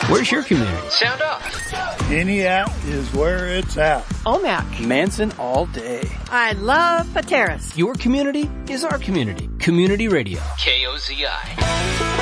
Where's your community? Sound off. Entiat is where it's at. Omak. Manson all day. I love Pateros. Your community is our community. Community Radio. KOZI.